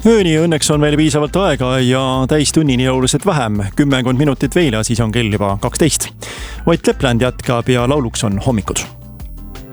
Ööni õnneks on veel piisavalt aega ja täistunnini jõuliselt vähem. 10 minutit veel ja siis on kell juba 12. Ott Lepland jätkab ja lauluks on Hommikud.